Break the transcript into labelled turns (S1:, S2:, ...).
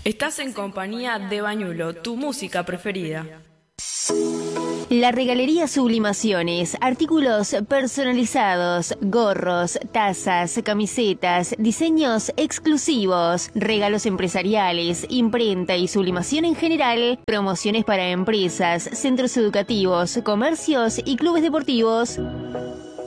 S1: Estás en compañía de Bañulo, tu música preferida.
S2: La Regalería Sublimaciones, artículos personalizados, gorros, tazas, camisetas, diseños exclusivos, regalos empresariales, imprenta y sublimación en general, promociones para empresas, centros educativos, comercios y clubes deportivos.